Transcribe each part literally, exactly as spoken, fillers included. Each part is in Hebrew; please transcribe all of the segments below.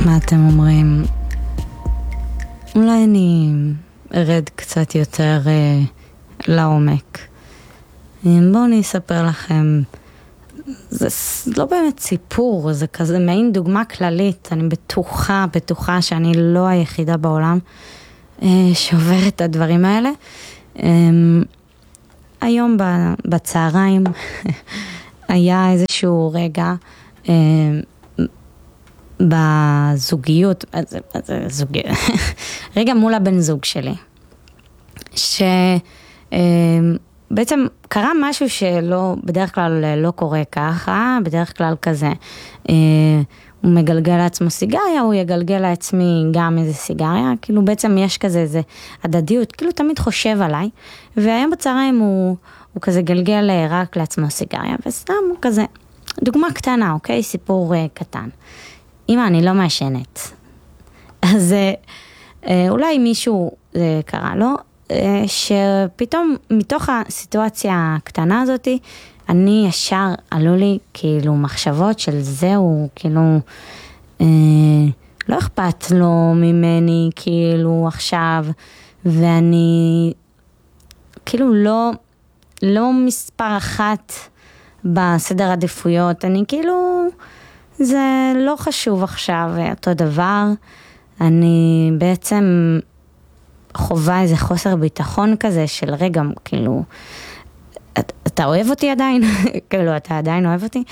מה אתם אומרים? אולי אני ארד קצת יותר אה, לעומק. בואו אני אספר לכם, זה לא באמת סיפור, זה כזה מעין דוגמה כללית. אני בטוחה, בטוחה שאני לא היחידה בעולם אה, שעובר את הדברים האלה. אה, היום בצהריים היה איזשהו רגע אה, בזוגיות, אז, אז, זוג... רגע מול הבן זוג שלי, שבעצם קרה משהו שלא, בדרך כלל לא קורה ככה, בדרך כלל כזה, הוא מגלגל לעצמו סיגריה, הוא יגלגל לעצמי גם איזה סיגריה, כאילו בעצם יש כזה איזה הדדיות, כאילו תמיד חושב עליי, והיום בצהריים הוא, הוא כזה גלגל רק לעצמו סיגריה, וסתם הוא כזה, דוגמה קטנה, אוקיי? סיפור קטן. אמא, אני לא מעשנת. אז אולי מישהו קרא לו, שפתאום מתוך הסיטואציה הקטנה הזאת, אני ישר עלו לי כאילו מחשבות של זהו, כאילו, אה, לא אכפת לו ממני כאילו עכשיו, ואני כאילו לא, לא מספר אחת בסדר עדיפויות, אני כאילו, זה לא חשוב עכשיו, אותו דבר, אני בעצם חובה איזה חוסר ביטחון כזה של רגע, כאילו, אתה אוהב אותי עדיין? כאילו, אתה עדיין אוהב אותי?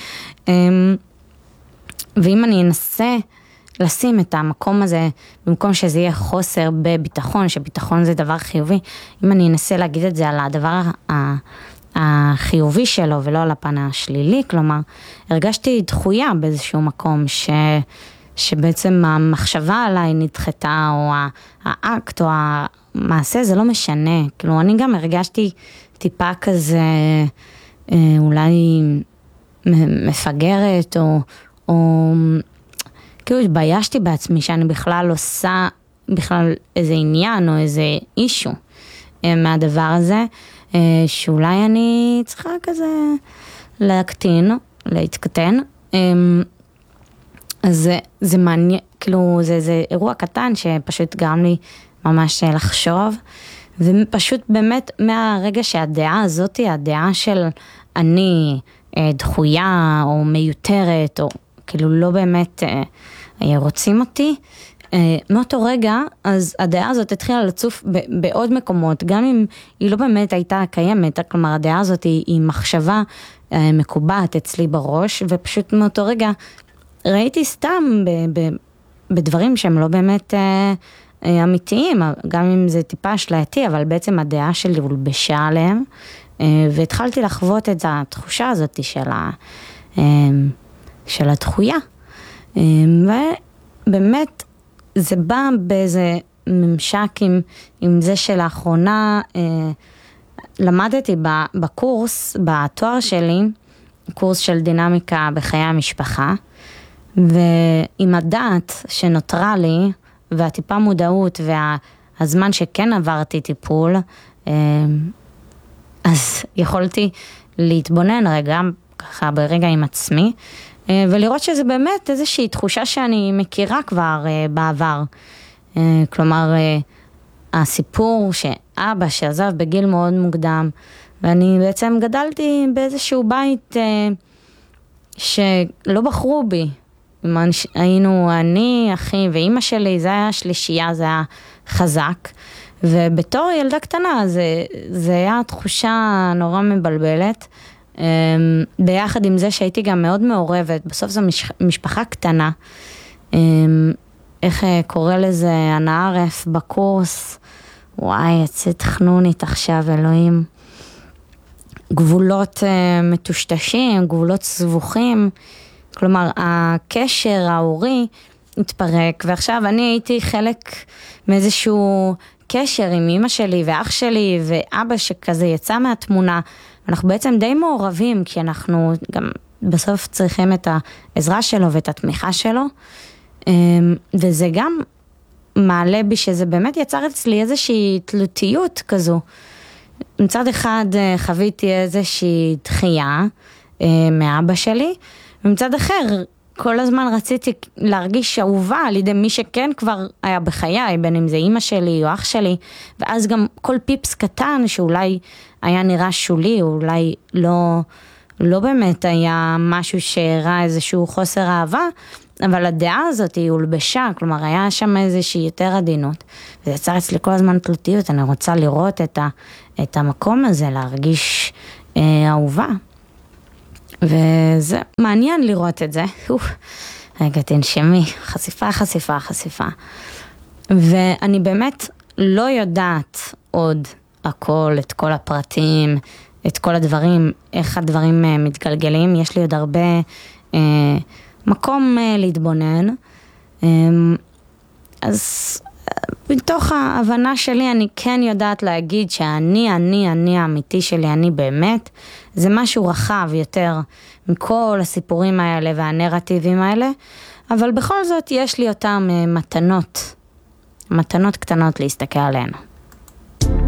ואם אני אנסה לשים את המקום הזה, במקום שזה יהיה חוסר בביטחון, שביטחון זה דבר חיובי, אם אני אנסה להגיד את זה על הדבר החיובי שלו, ולא על הפן השלילי, כלומר, הרגשתי דחויה באיזשהו מקום, ש... שבעצם המחשבה עליי נדחתה, או האקט, או המעשה, זה לא משנה. כאילו, אני גם הרגשתי טיפה כזה, אולי מפגרת, או, או כאילו התביישתי בעצמי, שאני בכלל עושה, בכלל איזה עניין, או איזה אישו מהדבר הזה, שאולי אני צריכה כזה להקטין, להתקטן. אז זה, זה מעניין, כאילו, זה, זה אירוע קטן שפשוט גרם לי ממש לחשוב, ופשוט באמת מהרגע שהדעה הזאת, הדעה של אני דחויה או מיותרת, או כאילו לא באמת רוצים אותי, מאותו רגע, אז הדעה הזאת התחילה לצוף בעוד מקומות, גם אם היא לא באמת הייתה קיימת, כלומר הדעה הזאת היא, היא מחשבה מקובעת אצלי בראש, ופשוט מאותו רגע ראיתי סתם ב, ב, בדברים שהם לא באמת אה, אה, אמיתיים, גם אם זה טיפה אשלייתי, אבל בעצם הדעה שלי הולבשה עליהם, אה, והתחלתי לחוות את התחושה הזאת של, ה, אה, של הדחויה. אה, ובאמת זה בא באיזה ממשק עם, עם זה שלאחרונה אה, למדתי בקורס, בתואר שלי, קורס של דינמיקה בחיי המשפחה, ועם הדעת שנותרה לי, והטיפה מודעות, והזמן שכן עברתי טיפול, אז יכולתי להתבונן רגע, ככה ברגע עם עצמי, ולראות שזה באמת איזושהי תחושה שאני מכירה כבר בעבר. כלומר, הסיפור שאבא שעזב בגיל מאוד מוקדם, ואני בעצם גדלתי באיזשהו בית שלא בחרו בי. היינו אני, אחי ואימא שלי, זה היה שלישייה, זה היה חזק. ובתור ילדה קטנה, זה, זה היה תחושה נורא מבלבלת. ביחד עם זה שהייתי גם מאוד מעורבת, בסוף זו משפחה קטנה. איך קורא לזה, הנערף בקורס, וואי, יצאת חנונית עכשיו, אלוהים. גבולות מטושטשים, גבולות סבוכים, כלומר, הקשר ההורי התפרק, ועכשיו אני הייתי חלק מאיזשהו קשר עם אמא שלי ואח שלי ואבא שכזה יצא מהתמונה, אנחנו בעצם די מעורבים, כי אנחנו גם בסוף צריכים את העזרה שלו ואת התמיכה שלו, וזה גם מעלה בי שזה באמת יצר אצלי איזושהי תלותיות כזו. מצד אחד חוויתי איזושהי דחייה מאבא שלי, ומצד אחר כל הזמן רציתי להרגיש אהובה על ידי מי שכן כבר היה בחיי, בין אם זה אמא שלי או אח שלי, ואז גם כל פיפס קטן שאולי היה נראה שולי, או אולי לא, לא באמת היה משהו שהראה איזשהו חוסר אהבה, אבל הדעה הזאת היא הולבשה, כלומר היה שם איזושהי יותר עדינות, וזה יצר אצלי כל הזמן תלותיות, אני רוצה לראות את, ה, את המקום הזה, להרגיש אה, אהובה. וזה מעניין לראות את זה. רגע, תנשמי, חשיפה, חשיפה, חשיפה. ואני באמת לא יודעת עוד הכל, את כל הפרטים, את כל הדברים, איך הדברים מתגלגלים. יש לי עוד הרבה אה, מקום אה, להתבונן. אה, אז בתוך ההבנה שלי אני כן יודעת להגיד שאני, אני, אני האמיתי שלי, אני באמת, זה משהו רחב יותר מכל הסיפורים האלה והנרטיבים האלה, אבל בכל זאת יש לי אותם מתנות, מתנות קטנות להסתכל עליהן.